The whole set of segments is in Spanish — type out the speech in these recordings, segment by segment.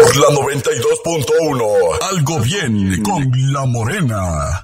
Por la 92.1. Algo bien con La Morena.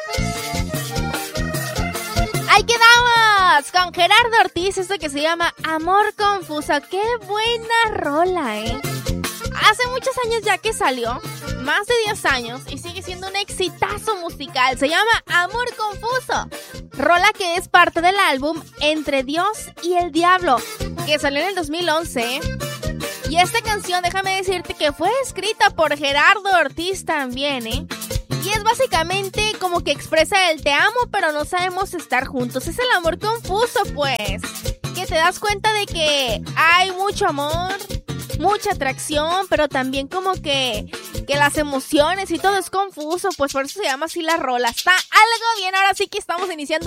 Ahí quedamos con Gerardo Ortiz, esto que se llama Amor Confuso. ¡Qué buena rola, Hace muchos años ya que salió, más de 10 años, y sigue siendo un exitazo musical. Se llama Amor Confuso, rola que es parte del álbum Entre Dios y el Diablo, que salió en el 2011. Y esta canción, déjame decirte que fue escrita por Gerardo Ortiz también, Y es básicamente como que expresa el te amo, pero no sabemos estar juntos. Es el amor confuso, pues. Que te das cuenta de que hay mucho amor, mucha atracción, pero también como que las emociones y todo es confuso. Pues por eso se llama así la rola. Está algo bien. Ahora sí que estamos iniciando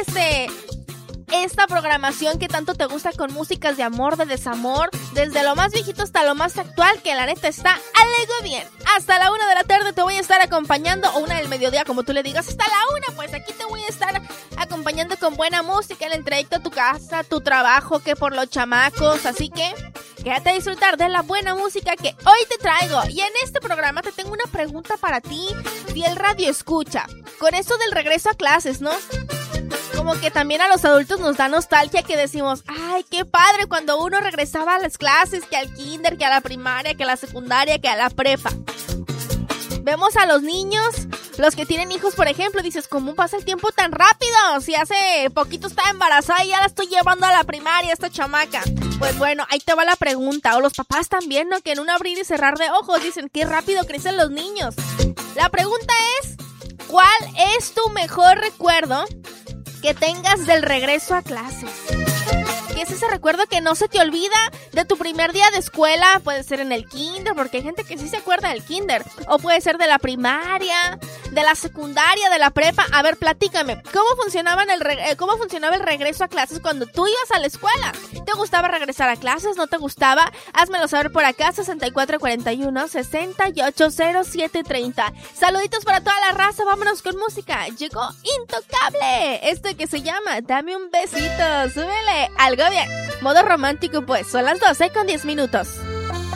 esta programación que tanto te gusta, con músicas de amor, de desamor, desde lo más viejito hasta lo más actual, que la neta está algo bien. Hasta la 1 de la tarde te voy a estar acompañando, o 1 del mediodía, como tú le digas, hasta la 1, pues aquí te voy a estar acompañando con buena música en el trayecto a tu casa, tu trabajo, que por los chamacos, así que quédate a disfrutar de la buena música que hoy te traigo. Y en este programa te tengo una pregunta para ti, fiel radio escucha, con esto del regreso a clases, ¿no? Como que también a los adultos nos da nostalgia, que decimos, ay, qué padre cuando uno regresaba a las clases, que al kinder, que a la primaria, que a la secundaria, que a la prepa. Vemos a los niños, los que tienen hijos, por ejemplo, dices, ¿cómo pasa el tiempo tan rápido? Si hace poquito estaba embarazada y ya la estoy llevando a la primaria, esta chamaca. Pues bueno, ahí te va la pregunta. O los papás también, ¿no? Que en un abrir y cerrar de ojos dicen, qué rápido crecen los niños. La pregunta es, ¿cuál es tu mejor recuerdo que tengas del regreso a clases? ¿Qué es ese recuerdo que no se te olvida de tu primer día de escuela? Puede ser en el kinder, porque hay gente que sí se acuerda del kinder. O puede ser de la primaria, de la secundaria, de la prepa. A ver, platícame, ¿cómo funcionaba el regreso a clases cuando tú ibas a la escuela? ¿Te gustaba regresar a clases? ¿No te gustaba? Házmelo saber por acá, 6441-680730. Saluditos para toda la raza, vámonos con música. Llegó Intocable, esto que se llama Dame un besito, súbele algo bien. Modo romántico, pues, son las 12:10.